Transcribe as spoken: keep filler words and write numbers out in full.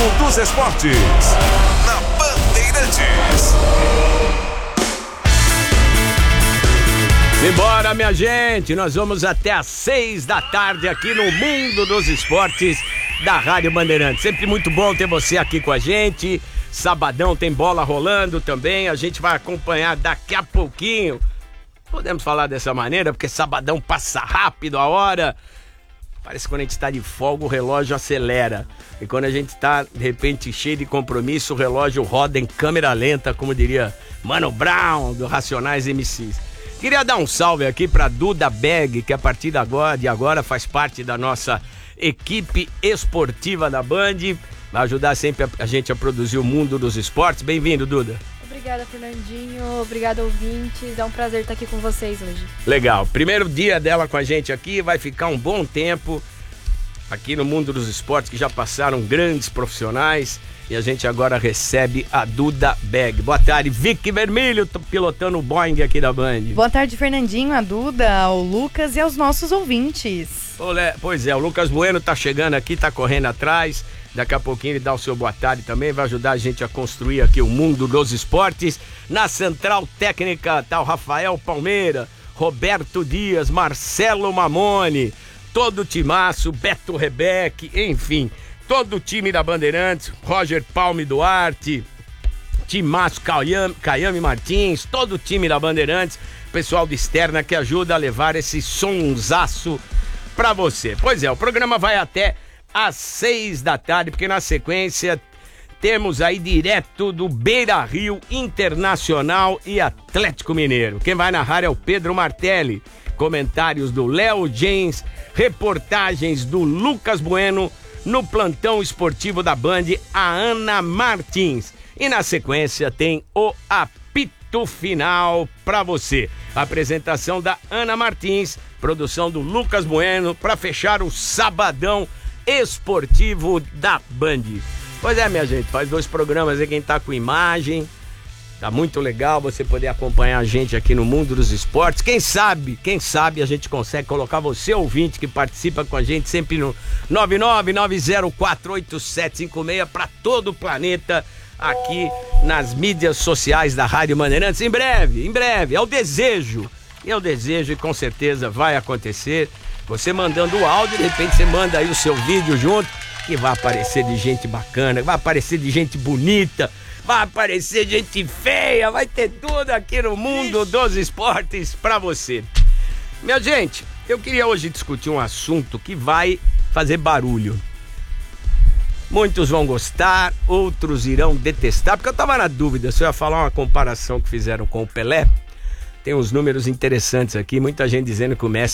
dos esportes, na Bandeirantes. Simbora, minha gente, nós vamos até às seis da tarde aqui no Mundo dos Esportes da Rádio Bandeirantes. Sempre muito bom ter você aqui com a gente. Sabadão tem bola rolando também, a gente vai acompanhar daqui a pouquinho. Podemos falar dessa maneira, porque sabadão passa rápido a hora. Parece que quando a gente tá de folga o relógio acelera. E quando a gente tá, de repente, cheio de compromisso, o relógio roda em câmera lenta, como diria Mano Brown, do Racionais M Cs. Queria dar um salve aqui pra Duda Beg, que a partir de agora, de agora faz parte da nossa equipe esportiva da Band. Vai ajudar sempre a, a gente a produzir o Mundo dos Esportes. Bem-vindo, Duda. Obrigada, Fernandinho. Obrigada, ouvintes. É um prazer estar aqui com vocês hoje. Legal. Primeiro dia dela com a gente aqui, vai ficar um bom tempo aqui no Mundo dos Esportes, que já passaram grandes profissionais. E a gente agora recebe a Duda Beg. Boa tarde, Vicky Vermelho, tô pilotando o Boeing aqui da Band. Boa tarde, Fernandinho, a Duda, ao Lucas e aos nossos ouvintes. Olé, pois é, o Lucas Bueno tá chegando aqui, tá correndo atrás. Daqui a pouquinho ele dá o seu boa tarde também, vai ajudar a gente a construir aqui o Mundo dos Esportes. Na Central Técnica tá o Rafael Palmeira, Roberto Dias, Marcelo Mamone, todo o timaço, Beto Rebeck, enfim... Todo o time da Bandeirantes, Roger Palme Duarte, timaço Caiame, Caiame Martins, todo o time da Bandeirantes, pessoal de externa que ajuda a levar esse sonsaço pra você. Pois é, o programa vai até às seis da tarde, porque na sequência temos aí direto do Beira Rio Internacional e Atlético Mineiro. Quem vai narrar é o Pedro Martelli, comentários do Léo James, reportagens do Lucas Bueno. No plantão esportivo da Band, a Ana Martins. E na sequência tem o apito final pra você. Apresentação da Ana Martins, produção do Lucas Bueno, pra fechar o sabadão esportivo da Band. Pois é, minha gente, faz dois programas aí, quem tá com imagem. Tá muito legal você poder acompanhar a gente aqui no Mundo dos Esportes. Quem sabe, quem sabe a gente consegue colocar você, ouvinte, que participa com a gente sempre no nove nove nove zero quatro oito sete cinco seis para todo o planeta aqui nas mídias sociais da Rádio Bandeirantes. Em breve, em breve, é o desejo. É o desejo e com certeza vai acontecer. Você mandando o áudio, de repente você manda aí o seu vídeo junto, que vai aparecer de gente bacana, vai aparecer de gente bonita, vai aparecer gente feia, vai ter tudo aqui no Mundo dos Esportes pra você. Minha gente, eu queria hoje discutir um assunto que vai fazer barulho. Muitos vão gostar, outros irão detestar, porque eu tava na dúvida se eu ia falar uma comparação que fizeram com o Pelé. Tem uns números interessantes aqui, muita gente dizendo que o Messi